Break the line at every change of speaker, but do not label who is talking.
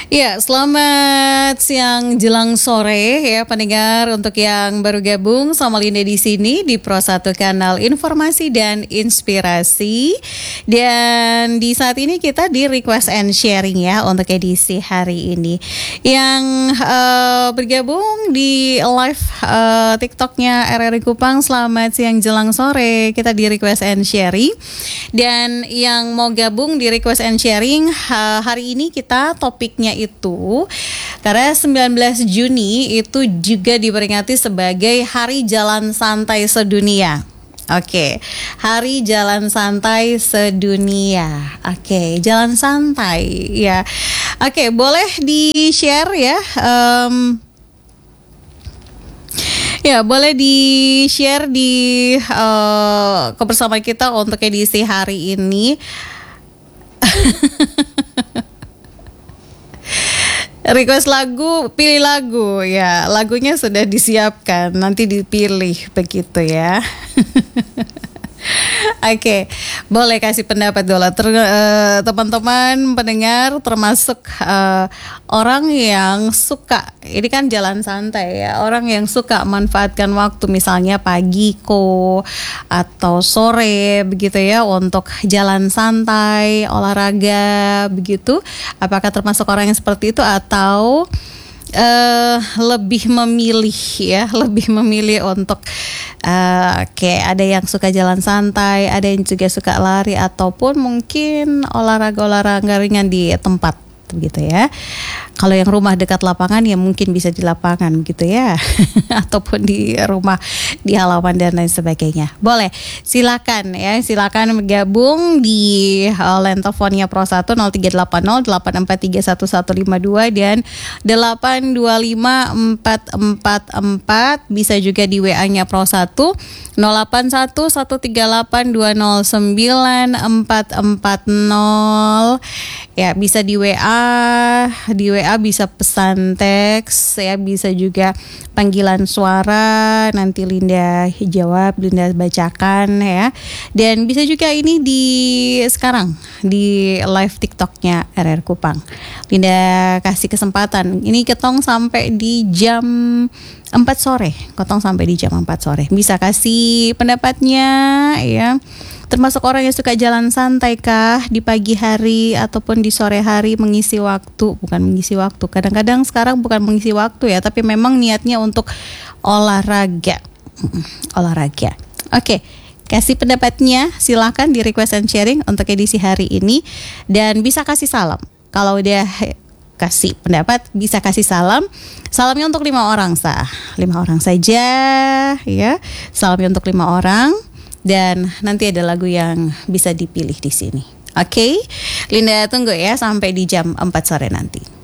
Ya, selamat siang jelang sore ya pendengar, untuk yang baru gabung sama Linda di sini di Pro 1 Kanal Informasi dan Inspirasi. Dan di saat ini kita di request and sharing ya untuk edisi hari ini. Yang bergabung di live TikToknya RRI Kupang, selamat siang jelang sore. Kita di request and sharing. Dan yang mau gabung di request and sharing, hari ini kita topiknya itu karena 19 Juni itu juga diperingati sebagai Hari Jalan Santai Sedunia. Oke, Hari Jalan Santai Sedunia. Oke, jalan santai ya. Oke, boleh di-share ya. Ya, boleh di-share di kebersamaan kita untuk edisi hari ini. Request lagu, pilih lagu ya. Lagunya sudah disiapkan, nanti dipilih begitu ya. Oke, boleh kasih pendapat dulu teman-teman pendengar, termasuk orang yang suka, ini kan jalan santai ya, orang yang suka manfaatkan waktu misalnya pagi atau sore begitu ya untuk jalan santai, olahraga begitu. Apakah termasuk orang yang seperti itu atau lebih memilih untuk kayak ada yang suka jalan santai, ada yang juga suka lari ataupun mungkin olahraga ringan di tempat gitu ya. Kalau yang rumah dekat lapangan ya mungkin bisa di lapangan gitu ya. Ataupun di rumah di halaman dan lain sebagainya. Boleh, silakan ya, silakan bergabung di line teleponnya Pro 1 0380 8431152 dan 825444. Bisa juga di WA-nya Pro 1 081132094440. Ya, bisa di WA bisa pesan teks ya, bisa juga panggilan suara, nanti Linda jawab, Linda bacakan ya. Dan bisa juga ini sekarang di live TikToknya RR Kupang. Linda kasih kesempatan, ini ketong sampai di jam 4 sore. Ketong sampai di jam 4 sore. Bisa kasih pendapatnya ya. Termasuk orang yang suka jalan santai kah di pagi hari ataupun di sore hari, mengisi waktu, bukan mengisi waktu. Kadang-kadang sekarang bukan mengisi waktu ya, tapi memang niatnya untuk olahraga. Olahraga. Oke, kasih pendapatnya, silakan di request and sharing untuk edisi hari ini, dan bisa kasih salam. Kalau udah kasih pendapat bisa kasih salam. Salamnya untuk 5 orang 5 orang saja ya. Salamnya untuk 5 orang. Dan nanti ada lagu yang bisa dipilih di sini. Oke, Linda tunggu ya sampai di jam 4 sore nanti.